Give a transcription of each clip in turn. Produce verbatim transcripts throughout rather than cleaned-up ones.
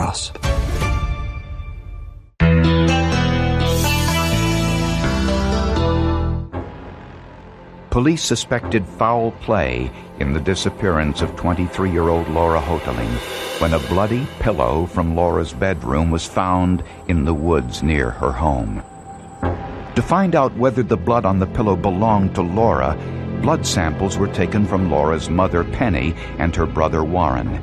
us. Police suspected foul play in the disappearance of twenty-three-year-old Laura Hoteling when a bloody pillow from Laura's bedroom was found in the woods near her home. To find out whether the blood on the pillow belonged to Laura, blood samples were taken from Laura's mother, Penny, and her brother, Warren.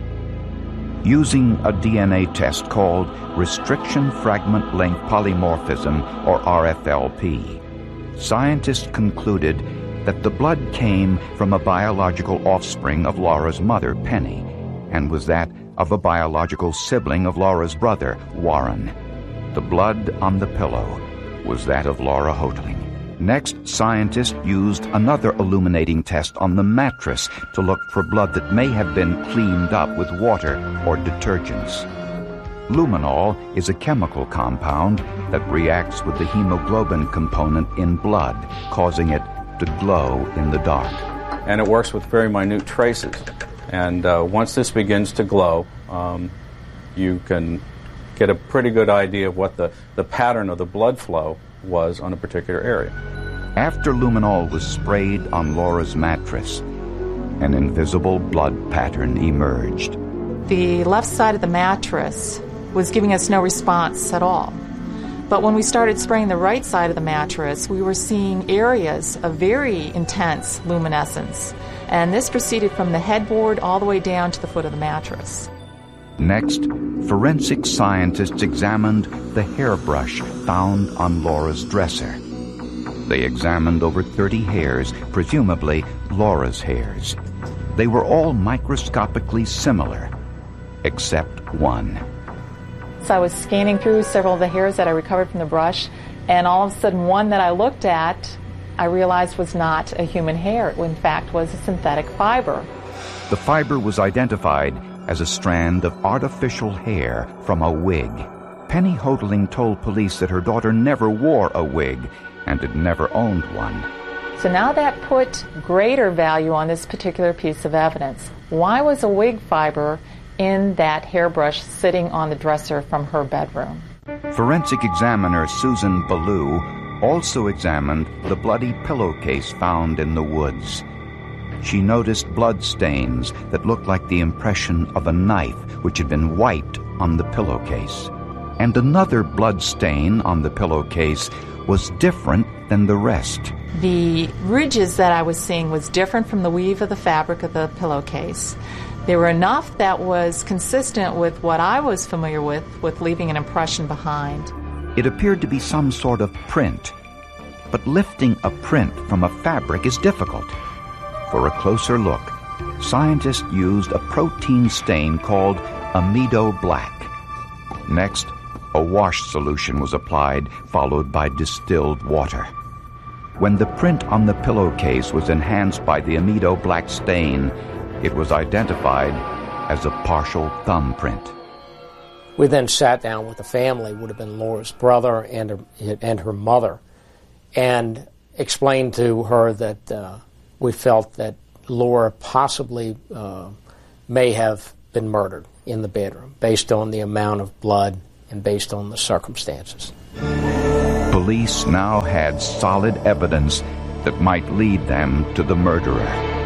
Using a D N A test called Restriction Fragment Length Polymorphism, or R F L P, scientists concluded that the blood came from a biological offspring of Laura's mother, Penny, and was that of a biological sibling of Laura's brother, Warren. The blood on the pillow was that of Laura Hoteling. Next, scientists used another illuminating test on the mattress to look for blood that may have been cleaned up with water or detergents. Luminol is a chemical compound that reacts with the hemoglobin component in blood, causing it to glow in the dark. And it works with very minute traces. And uh, once this begins to glow, um, you can get a pretty good idea of what the, the pattern of the blood flow was on a particular area. After luminol was sprayed on Laura's mattress, an invisible blood pattern emerged. The left side of the mattress was giving us no response at all. But when we started spraying the right side of the mattress, we were seeing areas of very intense luminescence. And this proceeded from the headboard all the way down to the foot of the mattress. Next, forensic scientists examined the hairbrush found on Laura's dresser. They examined over thirty hairs, presumably Laura's hairs. They were all microscopically similar, except one. So I was scanning through several of the hairs that I recovered from the brush, and all of a sudden one that I looked at, I realized was not a human hair. It, in fact, was a synthetic fiber. The fiber was identified as a strand of artificial hair from a wig. Penny Hoteling told police that her daughter never wore a wig and had never owned one. So now that put greater value on this particular piece of evidence. Why was a wig fiber in that hairbrush sitting on the dresser from her bedroom? Forensic examiner Susan Ballou also examined the bloody pillowcase found in the woods. She noticed blood stains that looked like the impression of a knife which had been wiped on the pillowcase. And another blood stain on the pillowcase was different than the rest. The ridges that I was seeing was different from the weave of the fabric of the pillowcase. There were enough that was consistent with what I was familiar with, with leaving an impression behind. It appeared to be some sort of print, but lifting a print from a fabric is difficult. For a closer look, scientists used a protein stain called amido black. Next, a wash solution was applied, followed by distilled water. When the print on the pillowcase was enhanced by the amido black stain, it was identified as a partial thumbprint. We then sat down with the family, would have been Laura's brother and her, and her mother, and explained to her that uh, we felt that Laura possibly uh, may have been murdered in the bedroom based on the amount of blood and based on the circumstances. Police now had solid evidence that might lead them to the murderer.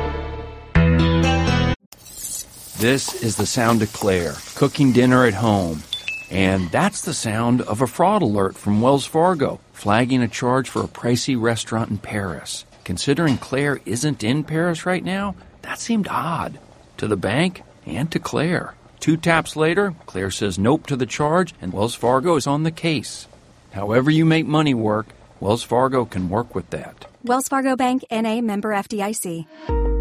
This is the sound of Claire, cooking dinner at home. And that's the sound of a fraud alert from Wells Fargo, flagging a charge for a pricey restaurant in Paris. Considering Claire isn't in Paris right now, that seemed odd. To the bank and to Claire. Two taps later, Claire says nope to the charge, and Wells Fargo is on the case. However you make money work, Wells Fargo can work with that. Wells Fargo Bank, N A, member F D I C.